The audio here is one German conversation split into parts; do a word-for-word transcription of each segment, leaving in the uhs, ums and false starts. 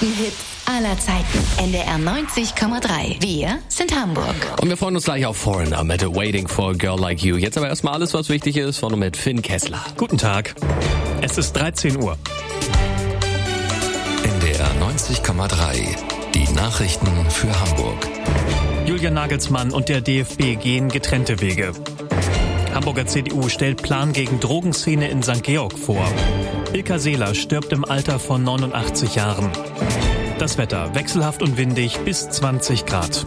besten Hits aller Zeiten. N D R neunzig Komma drei. Wir sind Hamburg. Und wir freuen uns gleich auf Foreigner mit Waiting for a Girl Like You. Jetzt aber erstmal alles, was wichtig ist, vorne mit Finn Kessler. Guten Tag. Es ist dreizehn Uhr. N D R neunzig Komma drei. Die Nachrichten für Hamburg. Julian Nagelsmann und der D F B gehen getrennte Wege. Hamburger C D U stellt Plan gegen Drogenszene in Sankt Georg vor. Ilka Seeler stirbt im Alter von neunundachtzig Jahren. Das Wetter wechselhaft und windig bis zwanzig Grad.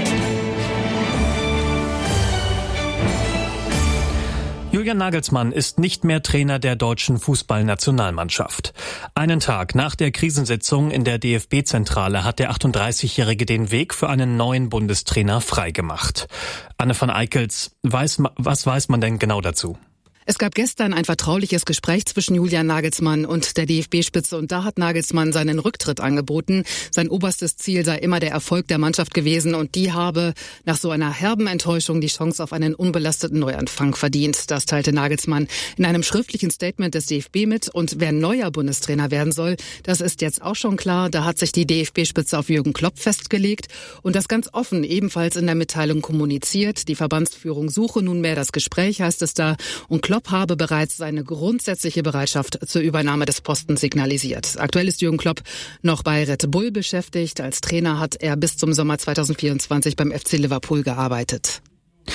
Julian Nagelsmann ist nicht mehr Trainer der deutschen Fußballnationalmannschaft. Einen Tag nach der Krisensitzung in der D F B-Zentrale hat der achtunddreißigjährige den Weg für einen neuen Bundestrainer freigemacht. Anne van Eickels, weiß, was weiß man denn genau dazu? Es gab gestern ein vertrauliches Gespräch zwischen Julian Nagelsmann und der D F B-Spitze und da hat Nagelsmann seinen Rücktritt angeboten. Sein oberstes Ziel sei immer der Erfolg der Mannschaft gewesen und die habe nach so einer herben Enttäuschung die Chance auf einen unbelasteten Neuanfang verdient. Das teilte Nagelsmann in einem schriftlichen Statement des D F B mit und wer neuer Bundestrainer werden soll, das ist jetzt auch schon klar. Da hat sich die D F B-Spitze auf Jürgen Klopp festgelegt und das ganz offen ebenfalls in der Mitteilung kommuniziert. Die Verbandsführung suche nunmehr das Gespräch, heißt es da, und Klopp habe bereits seine grundsätzliche Bereitschaft zur Übernahme des Postens signalisiert. Aktuell ist Jürgen Klopp noch bei Red Bull beschäftigt. Als Trainer hat er bis zum Sommer zweitausendvierundzwanzig beim F C Liverpool gearbeitet.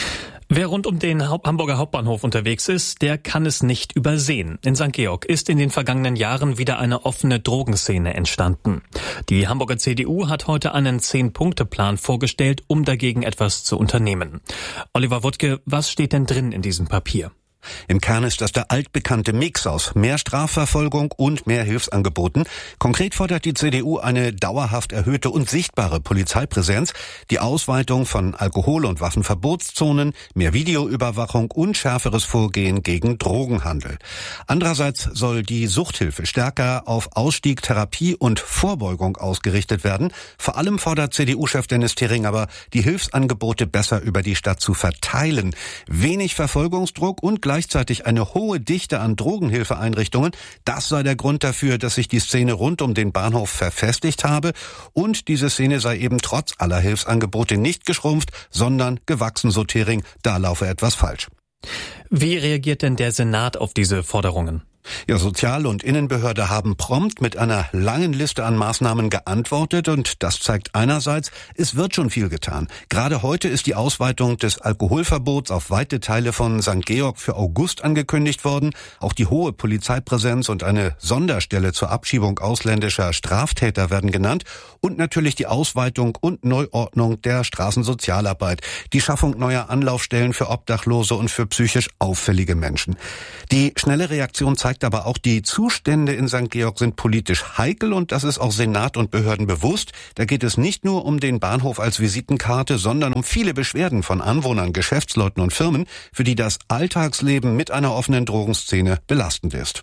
Wer rund um den Hamburger Hauptbahnhof unterwegs ist, der kann es nicht übersehen. In Sankt Georg ist in den vergangenen Jahren wieder eine offene Drogenszene entstanden. Die Hamburger C D U hat heute einen Zehn-Punkte-Plan vorgestellt, um dagegen etwas zu unternehmen. Oliver Wuttke, was steht denn drin in diesem Papier? Im Kern ist das der altbekannte Mix aus mehr Strafverfolgung und mehr Hilfsangeboten. Konkret fordert die C D U eine dauerhaft erhöhte und sichtbare Polizeipräsenz, die Ausweitung von Alkohol- und Waffenverbotszonen, mehr Videoüberwachung und schärferes Vorgehen gegen Drogenhandel. Andererseits soll die Suchthilfe stärker auf Ausstieg, Therapie und Vorbeugung ausgerichtet werden. Vor allem fordert C D U-Chef Dennis Thering aber, die Hilfsangebote besser über die Stadt zu verteilen. Wenig Verfolgungsdruck und gleichzeitig eine hohe Dichte an Drogenhilfeeinrichtungen. Das sei der Grund dafür, dass sich die Szene rund um den Bahnhof verfestigt habe. Und diese Szene sei eben trotz aller Hilfsangebote nicht geschrumpft, sondern gewachsen, so Thering. Da laufe etwas falsch. Wie reagiert denn der Senat auf diese Forderungen? Ja, Sozial- und Innenbehörde haben prompt mit einer langen Liste an Maßnahmen geantwortet und das zeigt einerseits, es wird schon viel getan. Gerade heute ist die Ausweitung des Alkoholverbots auf weite Teile von Sankt Georg für August angekündigt worden. Auch die hohe Polizeipräsenz und eine Sonderstelle zur Abschiebung ausländischer Straftäter werden genannt und natürlich die Ausweitung und Neuordnung der Straßensozialarbeit, die Schaffung neuer Anlaufstellen für Obdachlose und für psychisch auffällige Menschen. Die schnelle Reaktion zeigt aber auch, die Zustände in Sankt Georg sind politisch heikel und das ist auch Senat und Behörden bewusst. Da geht es nicht nur um den Bahnhof als Visitenkarte, sondern um viele Beschwerden von Anwohnern, Geschäftsleuten und Firmen, für die das Alltagsleben mit einer offenen Drogenszene belastend ist.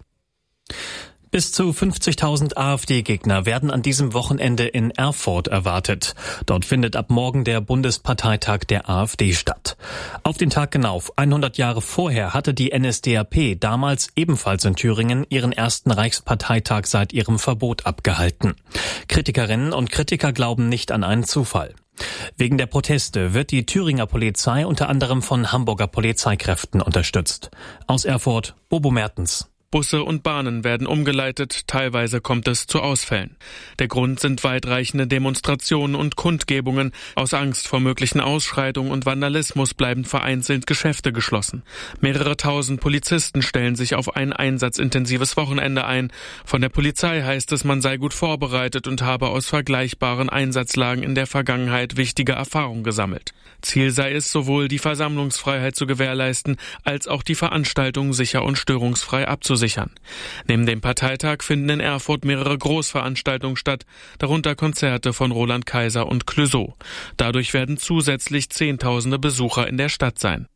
Bis zu fünfzigtausend AfD-Gegner werden an diesem Wochenende in Erfurt erwartet. Dort findet ab morgen der Bundesparteitag der AfD statt. Auf den Tag genau, hundert Jahre vorher, hatte die N S D A P damals ebenfalls in Thüringen ihren ersten Reichsparteitag seit ihrem Verbot abgehalten. Kritikerinnen und Kritiker glauben nicht an einen Zufall. Wegen der Proteste wird die Thüringer Polizei unter anderem von Hamburger Polizeikräften unterstützt. Aus Erfurt, Bobo Mertens. Busse und Bahnen werden umgeleitet, teilweise kommt es zu Ausfällen. Der Grund sind weitreichende Demonstrationen und Kundgebungen. Aus Angst vor möglichen Ausschreitungen und Vandalismus bleiben vereinzelt Geschäfte geschlossen. Mehrere tausend Polizisten stellen sich auf ein einsatzintensives Wochenende ein. Von der Polizei heißt es, man sei gut vorbereitet und habe aus vergleichbaren Einsatzlagen in der Vergangenheit wichtige Erfahrungen gesammelt. Ziel sei es, sowohl die Versammlungsfreiheit zu gewährleisten, als auch die Veranstaltung sicher und störungsfrei abzusichern. Neben dem Parteitag finden in Erfurt mehrere Großveranstaltungen statt, darunter Konzerte von Roland Kaiser und Clouseau. Dadurch werden zusätzlich Zehntausende Besucher in der Stadt sein.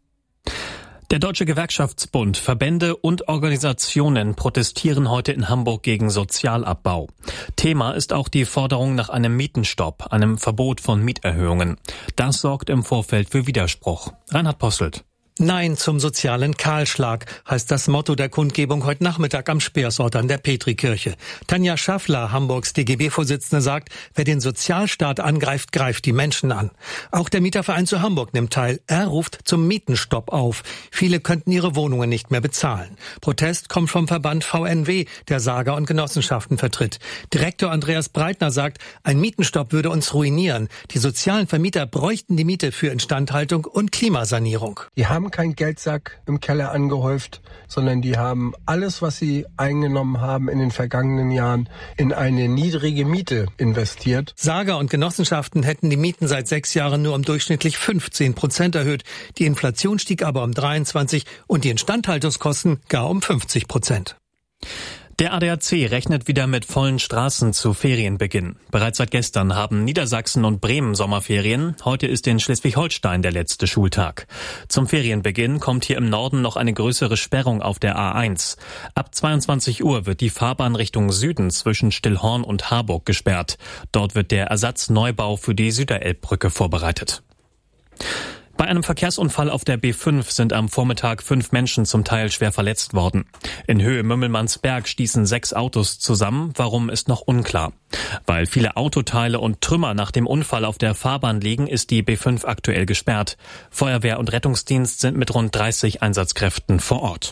Der Deutsche Gewerkschaftsbund, Verbände und Organisationen protestieren heute in Hamburg gegen Sozialabbau. Thema ist auch die Forderung nach einem Mietenstopp, einem Verbot von Mieterhöhungen. Das sorgt im Vorfeld für Widerspruch. Reinhard Posselt. Nein zum sozialen Kahlschlag heißt das Motto der Kundgebung heute Nachmittag am Speersort an der Petrikirche. Tanja Schaffler, Hamburgs D G B-Vorsitzende, sagt, wer den Sozialstaat angreift, greift die Menschen an. Auch der Mieterverein zu Hamburg nimmt teil. Er ruft zum Mietenstopp auf. Viele könnten ihre Wohnungen nicht mehr bezahlen. Protest kommt vom Verband V N W, der Sager und Genossenschaften vertritt. Direktor Andreas Breitner sagt, ein Mietenstopp würde uns ruinieren. Die sozialen Vermieter bräuchten die Miete für Instandhaltung und Klimasanierung. Die haben kein Geldsack im Keller angehäuft, sondern die haben alles, was sie eingenommen haben in den vergangenen Jahren, in eine niedrige Miete investiert. Sager und Genossenschaften hätten die Mieten seit sechs Jahren nur um durchschnittlich fünfzehn Prozent erhöht. Die Inflation stieg aber um dreiundzwanzig und die Instandhaltungskosten gar um fünfzig Prozent. Der A D A C rechnet wieder mit vollen Straßen zu Ferienbeginn. Bereits seit gestern haben Niedersachsen und Bremen Sommerferien. Heute ist in Schleswig-Holstein der letzte Schultag. Zum Ferienbeginn kommt hier im Norden noch eine größere Sperrung auf der A eins. Ab zweiundzwanzig Uhr wird die Fahrbahn Richtung Süden zwischen Stillhorn und Harburg gesperrt. Dort wird der Ersatzneubau für die Süderelbbrücke vorbereitet. Bei einem Verkehrsunfall auf der B fünf sind am Vormittag fünf Menschen zum Teil schwer verletzt worden. In Höhe Mümmelmannsberg stießen sechs Autos zusammen. Warum, ist noch unklar. Weil viele Autoteile und Trümmer nach dem Unfall auf der Fahrbahn liegen, ist die B fünf aktuell gesperrt. Feuerwehr und Rettungsdienst sind mit rund dreißig Einsatzkräften vor Ort.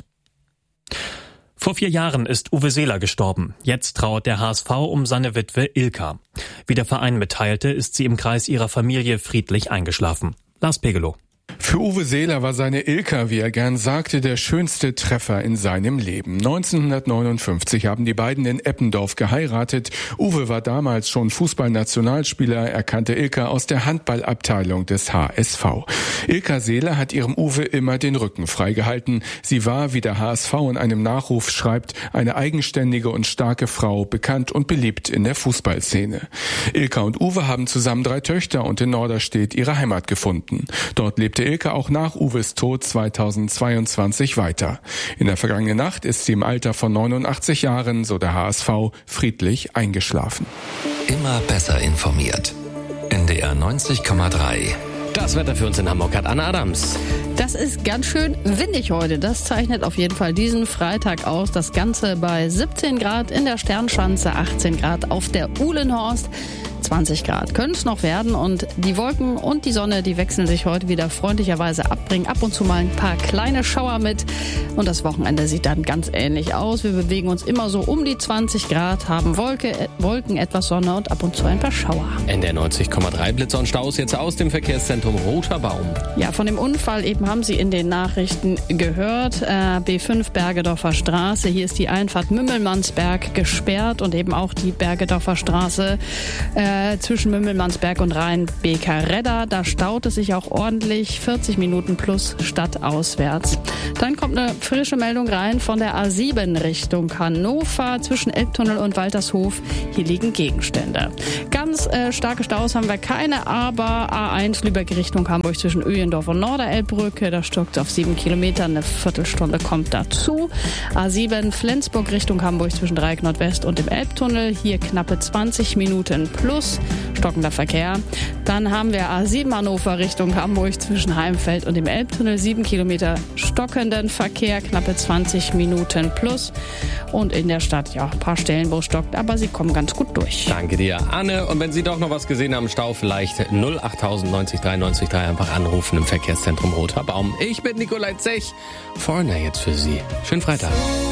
Vor vier Jahren ist Uwe Seeler gestorben. Jetzt trauert der H S V um seine Witwe Ilka. Wie der Verein mitteilte, ist sie im Kreis ihrer Familie friedlich eingeschlafen. Lars Pegelow. Für Uwe Seeler war seine Ilka, wie er gern sagte, der schönste Treffer in seinem Leben. neunzehnhundertneunundfünfzig haben die beiden in Eppendorf geheiratet. Uwe war damals schon Fußballnationalspieler. Er kannte Ilka aus der Handballabteilung des H S V. Ilka Seeler hat ihrem Uwe immer den Rücken freigehalten. Sie war, wie der H S V in einem Nachruf schreibt, eine eigenständige und starke Frau, bekannt und beliebt in der Fußballszene. Ilka und Uwe haben zusammen drei Töchter und in Norderstedt ihre Heimat gefunden. Dort lebte Ilka auch nach Uwes Tod zweitausendzweiundzwanzig weiter. In der vergangenen Nacht ist sie im Alter von neunundachtzig Jahren, so der H S V, friedlich eingeschlafen. Immer besser informiert. N D R neunzig Komma drei. Das Wetter für uns in Hamburg hat Anna Adams. Das ist ganz schön windig heute. Das zeichnet auf jeden Fall diesen Freitag aus. Das Ganze bei siebzehn Grad in der Sternschanze, achtzehn Grad auf der Uhlenhorst. zwanzig Grad können es noch werden und die Wolken und die Sonne, die wechseln sich heute wieder freundlicherweise ab, bringen ab und zu mal ein paar kleine Schauer mit und das Wochenende sieht dann ganz ähnlich aus. Wir bewegen uns immer so um die zwanzig Grad, haben Wolke, Wolken, etwas Sonne und ab und zu ein paar Schauer. N D R neunzig Komma drei Blitzer und Staus jetzt aus dem Verkehrszentrum Roter Baum. Ja, von dem Unfall eben haben Sie in den Nachrichten gehört. Äh, B fünf Bergedorfer Straße, hier ist die Einfahrt Mümmelmannsberg gesperrt und eben auch die Bergedorfer Straße äh, zwischen Mümmelmannsberg und Rhein-Beker-Redda. Da staut es sich auch ordentlich, vierzig Minuten plus stadtauswärts. Dann kommt eine frische Meldung rein von der A sieben Richtung Hannover zwischen Elbtunnel und Waltershof. Hier liegen Gegenstände. Ganz äh, starke Staus haben wir keine, aber A eins Lübeck Richtung Hamburg zwischen Öhlendorf und Norderelbbrücke. Da stockt es auf sieben Kilometer, eine Viertelstunde kommt dazu. A sieben Flensburg Richtung Hamburg zwischen Dreieck Nordwest und dem Elbtunnel. Hier knappe zwanzig Minuten plus stockender Verkehr. Dann haben wir A sieben Hannover Richtung Hamburg zwischen Heimfeld und dem Elbtunnel. sieben Kilometer stockenden Verkehr, knappe zwanzig Minuten plus. Und in der Stadt, ja, ein paar Stellen, wo es stockt, aber sie kommen ganz gut durch. Danke dir, Anne. Und wenn Sie doch noch was gesehen haben im Stau, vielleicht null acht null neun drei neun drei einfach anrufen im Verkehrszentrum Roter Baum. Ich bin Nikolai Zech. Foreigner jetzt für Sie. Schönen Freitag.